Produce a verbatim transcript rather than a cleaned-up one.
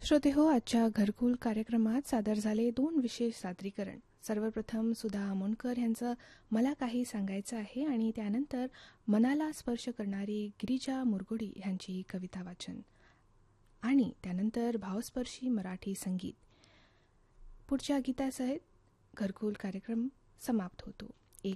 श्रोतेहो, आजच्या घरकुल कार्यक्रमात सादर झाले दोन विशेष सादरीकरण. सर्वप्रथम सुधा आमोणकर यांचं मला काही सांगायचं आहे आणि त्यानंतर मनाला स्पर्श करणारी गिरिजा मुरगुडी यांची कविता वाचन आणि त्यानंतर भावस्पर्शी मराठी संगीत. पुढच्या गीतासहित घरकुल कार्यक्रम समाप्त होतो.